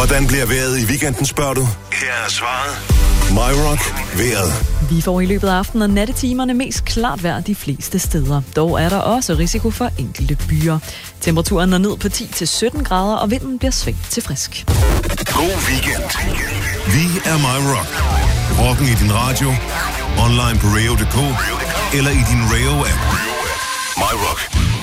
Hvordan bliver vejret i weekenden, spørger du? Her er svaret. MyRock vejret. Vi får i løbet af aften- og nattetimerne mest klart vejr de fleste steder. Dog er der også risiko for enkelte byer. Temperaturen er ned på 10-17 grader, og vinden bliver sving til frisk. God weekend. Vi er MyRock. Rocken i din radio, online på radio.dk eller i din Radio-app. MyRock.